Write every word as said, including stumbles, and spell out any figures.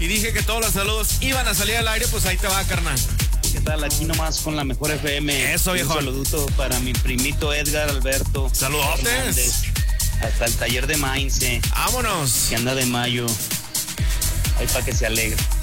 y dije que todos los saludos iban a salir al aire, pues ahí te va, carnal. ¿Qué tal? Aquí nomás con la mejor F M. Eso, viejo. Un saludito para mi primito Edgar Alberto. Saludotes. Hernández. Hasta el taller de Mainz. Vámonos. Que anda de mayo. Ahí para que se alegre.